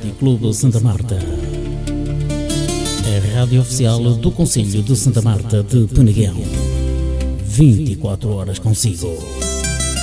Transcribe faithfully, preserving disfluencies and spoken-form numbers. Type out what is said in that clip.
Hockey Clube Santa Marta. A rádio oficial do Concelho de Santa Marta de Peneguão. vinte e quatro horas consigo.